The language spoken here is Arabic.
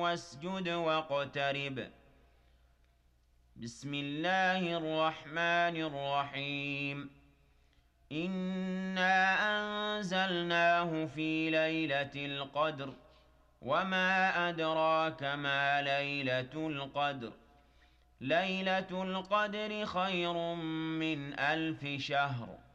واسجد واقترب. بسم الله الرحمن الرحيم. إنا أنزلناه في ليلة القدر، وما أدراك ما ليلة القدر. ليلة القدر خير من 1000 شهر.